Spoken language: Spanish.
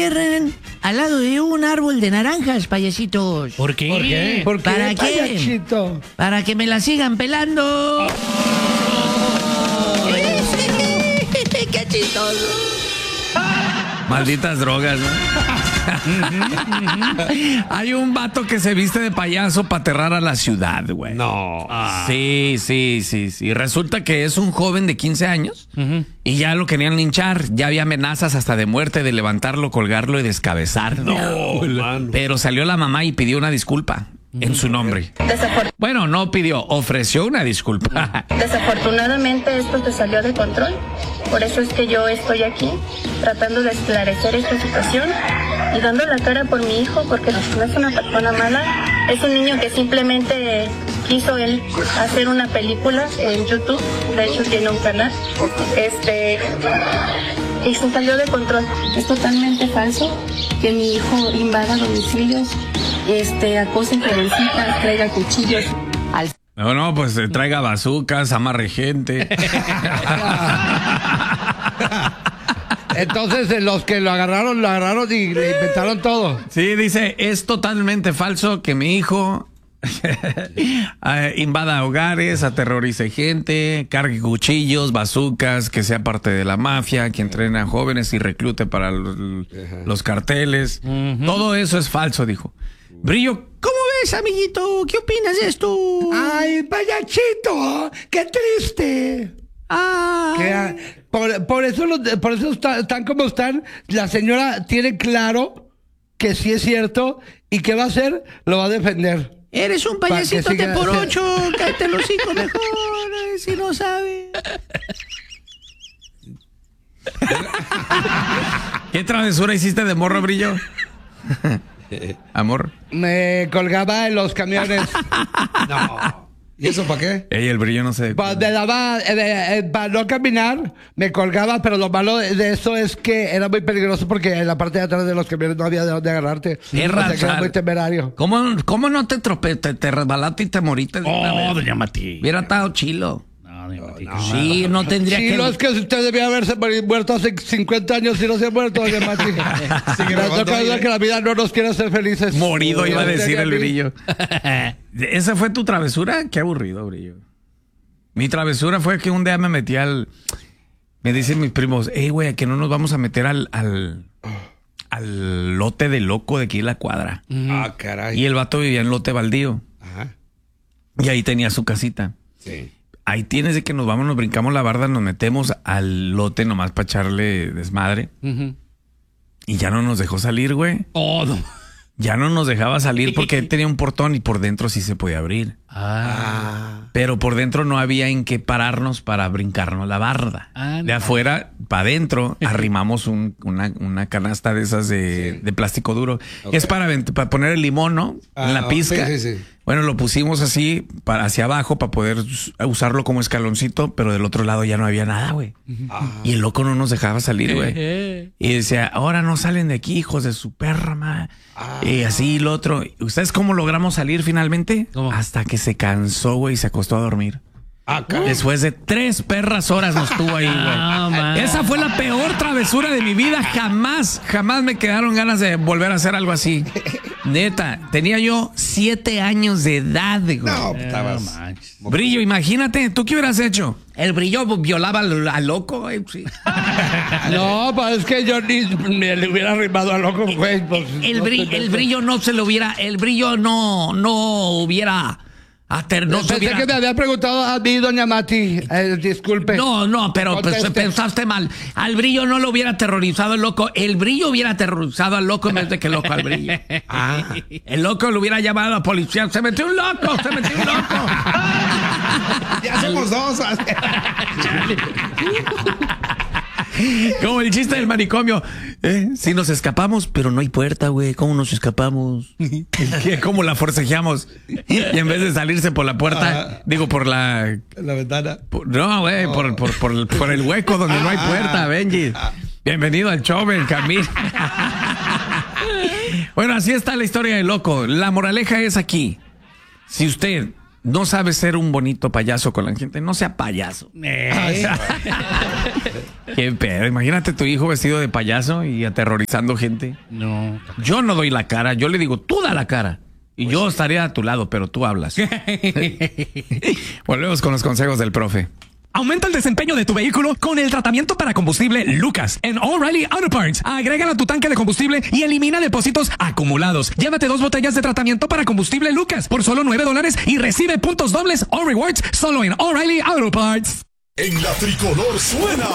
Cierran al lado de un árbol de naranjas, payasitos. ¿Por qué? ¿Por qué? ¿Por qué, ¿Para qué? payachito? Para que me la sigan pelando. ¡Qué chistoso! Malditas drogas, ¿no? Hay un vato que se viste de payaso para aterrar a la ciudad, güey. No. Sí. Resulta que es un joven de 15 años y ya lo querían linchar. Ya había amenazas hasta de muerte, de levantarlo, colgarlo y descabezarlo. Mano. Pero salió la mamá y pidió una disculpa en su nombre. Bueno, no pidió, ofreció una disculpa. Desafortunadamente esto se salió de control, por eso es que yo estoy aquí tratando de esclarecer esta situación y dando la cara por mi hijo, porque no es una persona mala, es un niño que simplemente quiso él hacer una película en YouTube, de hecho tiene un canal, y se salió de control. Es totalmente falso que mi hijo invada domicilios, acose jovencitas, traiga cuchillos. No, pues traiga bazucas, amarre gente. Entonces los que lo agarraron y le inventaron todo. Sí, dice, es totalmente falso que mi hijo invada hogares, aterrorice gente, cargue cuchillos, bazucas, que sea parte de la mafia, que entrena a jóvenes y reclute para los carteles. Todo eso es falso, dijo. Brillo, ¿cómo ves, amiguito? ¿Qué opinas de esto? ¡Ay, payachito! ¡Qué triste! Por eso están como están. La señora tiene claro que sí es cierto y que va a hacer, lo va a defender. Eres un payasito de por 8, cállate los hocico mejor, si no sabes. ¿Qué travesura hiciste de morro, Brillo? Amor. Me colgaba en los camiones. No. ¿Y eso para qué? Ey, el Brillo no se... Para no caminar, me colgaba, pero lo malo de eso es que era muy peligroso porque en la parte de atrás de los camiones no había de dónde agarrarte. Era muy temerario. ¿Cómo no te resbalaste y te moriste? Doña Mati. Hubiera estado chilo. No, doña Mati. Sí, no tendría Sí, que... es que usted debía haberse muerto hace 50 años y no se ha muerto, doña Mati. Me toca que la vida no nos quiere hacer felices. Morido, iba a decir el Brillo. ¿Esa fue tu travesura? Qué aburrido, Brillo. Mi travesura fue que un día me metí me dicen mis primos, güey, que no nos vamos a meter al lote de loco de aquí en la cuadra. Ah, caray. Y el vato vivía en lote baldío. Ajá. Y ahí tenía su casita. Sí. Ahí tienes de que nos vamos, nos brincamos la barda, nos metemos al lote nomás para echarle desmadre. Y ya no nos dejó salir, güey. No. Ya no nos dejaba salir porque él tenía un portón y por dentro sí se podía abrir. Pero por dentro no había en qué pararnos para brincarnos la barda. De afuera para adentro arrimamos una canasta de esas de plástico duro. Okay. Es para poner el limón, ¿no? En la pizca. Sí. Bueno, lo pusimos así hacia abajo para poder usarlo como escaloncito, pero del otro lado ya no había nada, güey. Y el loco no nos dejaba salir, güey. Y decía, ahora no salen de aquí, hijos de su perra, madre. Y así lo otro. ¿Ustedes cómo logramos salir finalmente? ¿Cómo? Hasta que se cansó, güey, y se acostó a dormir. Después de 3 perras horas nos tuvo ahí, güey. Esa fue la peor travesura de mi vida. Jamás me quedaron ganas de volver a hacer algo así. Neta, tenía yo 7 años de edad, güey. No, estabas... Brillo, imagínate, ¿tú qué hubieras hecho? El Brillo violaba al loco, güey. Sí. No, pues es que yo ni le hubiera arrimado al loco, güey. Pues, El Brillo no se lo hubiera... El Brillo no hubiera... Pensé que me había preguntado a mí, doña Mati. Disculpe. No, pero pues, pensaste mal. Al Brillo no lo hubiera aterrorizado el loco. El Brillo hubiera aterrorizado al loco en vez de que el loco al Brillo. El loco lo hubiera llamado a la policía. ¡Se metió un loco! Ya somos dos. Como el chiste del manicomio. Si nos escapamos, pero no hay puerta, güey. ¿Cómo nos escapamos? ¿Cómo la forcejeamos? Y en vez de salirse por la puerta, digo, por la ventana. No, güey, por el hueco donde no hay puerta, Benji. Bienvenido al show, Benjamín. Bueno, así está la historia del loco. La moraleja es aquí. Si usted no sabe ser un bonito payaso con la gente. No sea payaso. Qué pedo. Imagínate tu hijo vestido de payaso y aterrorizando gente. No. Yo no doy la cara. Yo le digo, tú da la cara. Y yo estaré a tu lado, pero tú hablas. Volvemos con los consejos del profe. Aumenta el desempeño de tu vehículo con el tratamiento para combustible Lucas en O'Reilly Auto Parts. Agrégalo a tu tanque de combustible y elimina depósitos acumulados. Llévate 2 botellas de tratamiento para combustible Lucas por solo $9 y recibe puntos dobles o rewards solo en O'Reilly Auto Parts. En la tricolor suena